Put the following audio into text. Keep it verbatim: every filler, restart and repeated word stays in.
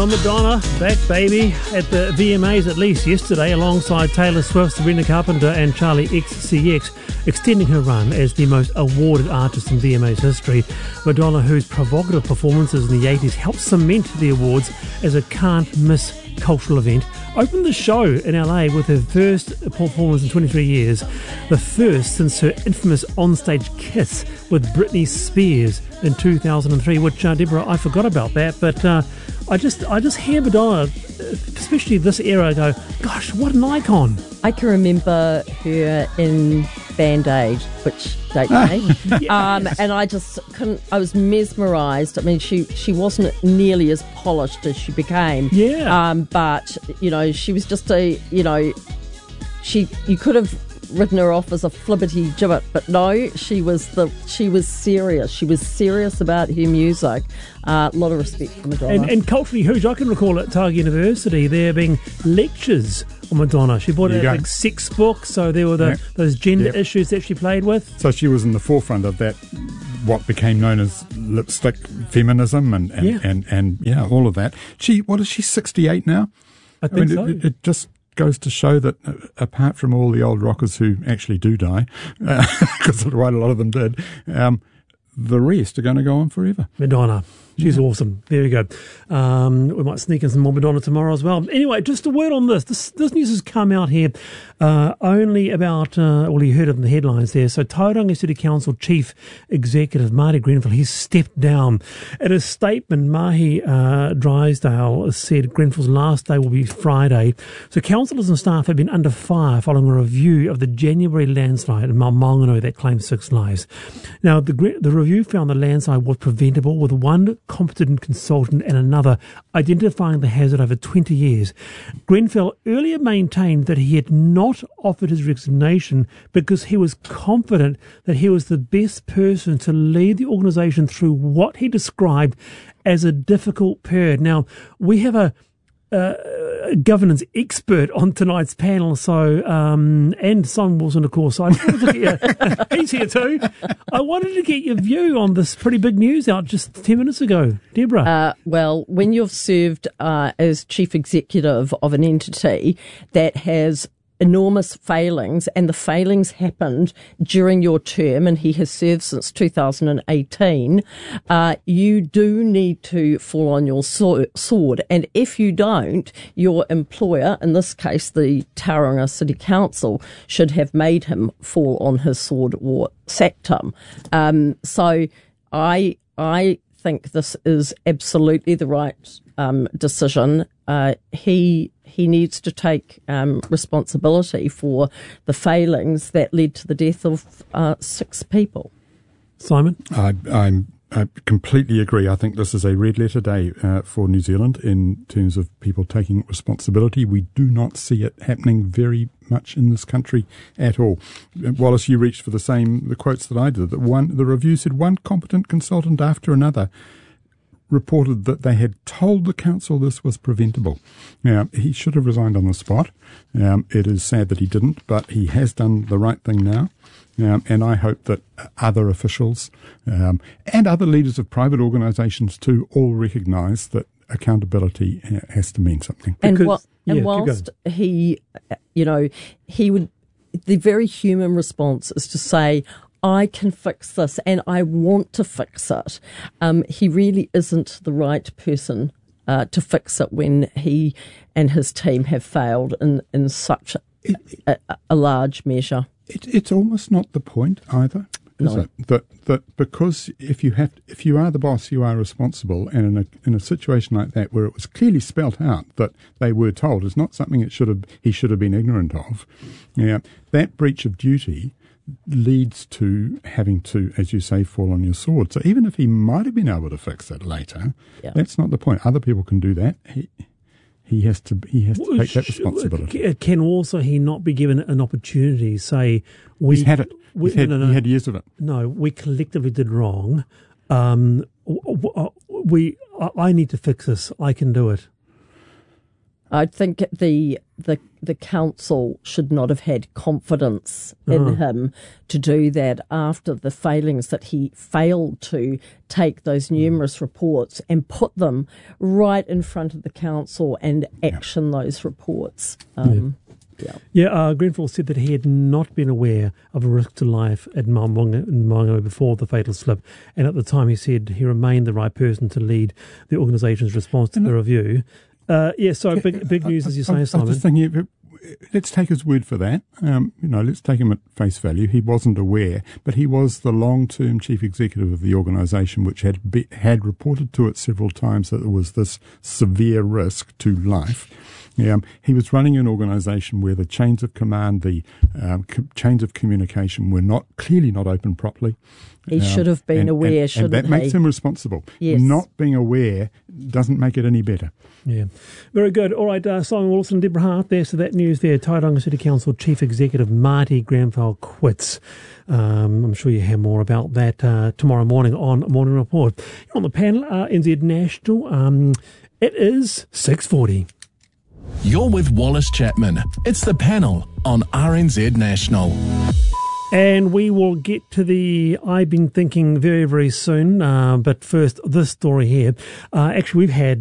Well, Madonna, back, baby, at the V M As at least yesterday, alongside Taylor Swift, Sabrina Carpenter and Charlie X C X, extending her run as the most awarded artist in V M A's history. Madonna, whose provocative performances in the eighties helped cement the awards as a can't-miss cultural event, opened the show in L A with her first performance in twenty-three years, the first since her infamous onstage kiss with Britney Spears in two thousand three, which, uh, Deborah, I forgot about that, but uh, I just I just hear Madonna, especially this era, I go, gosh, what an icon. I can remember her in Band Aid, which dates me. Yes. Um, and I just couldn't, I was mesmerised. I mean, she, she wasn't nearly as polished as she became. Yeah. Um, but, you know, she was just a, you know, she, you could have written her off as a flibbity gibbet, but no, she was the she was serious. She was serious about her music. Uh, a lot of respect for Madonna. And, and culturally huge. I can recall at Otago University there being lectures on Madonna. She brought out like six books, so there were the, yep. those gender yep. issues that she played with. So she was in the forefront of that, what became known as lipstick feminism, and and, yeah. and, and, and yeah, all of that. She what is she sixty-eight now? I think I mean, so. It, it just goes to show that uh, apart from all the old rockers who actually do die, because uh, quite a lot of them did, um, the rest are going to go on forever. Madonna. She's yeah. awesome. There we go. Um, we might sneak in some more Madonna tomorrow as well. Anyway, just a word on this. This, this news has come out here uh, only about, uh, well, you heard it in the headlines there. So Tauranga City Council Chief Executive Marty Grenfell, he's stepped down. In a statement, Mahi uh, Drysdale said Grenfell's last day will be Friday. So councillors and staff have been under fire following a review of the January landslide in Maungano that claimed six lives. Now, the, the review found the landslide was preventable with one competent consultant and another identifying the hazard over twenty years. Grenfell earlier maintained that he had not offered his resignation because he was confident that he was the best person to lead the organisation through what he described as a difficult period. Now, we have a Uh, governance expert on tonight's panel, so um, and Simon Wilson, of course. I wanted to get, he's here too. I wanted to get your view on this pretty big news out just ten minutes ago, Deborah. Uh, well, when you've served uh, as chief executive of an entity that has enormous failings, and the failings happened during your term, and he has served since two thousand eighteen, uh, you do need to fall on your sword. And if you don't, your employer, in this case the Tauranga City Council, should have made him fall on his sword or sacked him. Um, so I, I think this is absolutely the right um, decision. Uh, he he needs to take um, responsibility for the failings that led to the death of uh, six people. Simon? I, I'm, I completely agree. I think this is a red letter day uh, for New Zealand in terms of people taking responsibility. We do not see it happening very much in this country at all. Wallace, you reached for the same the quotes that I did. That one, the review said one competent consultant after another reported that they had told the council this was preventable. Now, he should have resigned on the spot. Um, it is sad that he didn't, but he has done the right thing now. Um, and I hope that other officials um, and other leaders of private organisations too all recognise that accountability has to mean something. And, Because, wa- and yeah, whilst he, you know, he would, the very human response is to say, I can fix this and I want to fix it. Um, he really isn't the right person uh, to fix it when he and his team have failed in, in such a, a, a large measure. It, it's almost not the point either, is No. it? That that because if you have if you are the boss, you are responsible, and in a in a situation like that where it was clearly spelt out that they were told, it's not something it should have he should have been ignorant of. Yeah, that breach of duty leads to having to, as you say, fall on your sword. So even if he might have been able to fix it later, Yeah. that's not the point. Other people can do that. He he has to he has to take that responsibility. Can also he not be given an opportunity? Say we He's had it. We, He's had, no, no, he had years of it. No, we collectively did wrong. Um, w- w- we I need to fix this. I can do it. I think the the the council should not have had confidence in Oh. him to do that after the failings that he failed to take those numerous reports and put them right in front of the council and action those reports. Um, yeah. Yeah, uh, Grenfell said that he had not been aware of a risk to life at Maunga in Maunga before the fatal slip, and at the time he said he remained the right person to lead the organisation's response to the review. Uh, yeah, so big big news, as you say, I, I Simon. was just thinking, let's take his word for that. Um, you know, let's take him at face value. He wasn't aware, but he was the long-term chief executive of the organisation, which had be, had reported to it several times that there was this severe risk to life. Um, he was running an organisation where the chains of command, the um, co- chains of communication were not clearly not open properly. He Um, should have been and, aware, and, shouldn't and that he? makes him responsible. Yes. Not being aware doesn't make it any better. Yeah, very good. All right, uh, Simon Wilson, Deborah Hart there. So that news there, Tauranga City Council Chief Executive Marty Grenfell quits. Um, I'm sure you hear more about that uh, tomorrow morning on Morning Report. On the panel, uh, N Z National. Um, it is six forty. You're with Wallace Chapman. It's the panel on R N Z National. And we will get to the I've been thinking very, very soon. Uh, but first, this story here. Uh, actually, we've had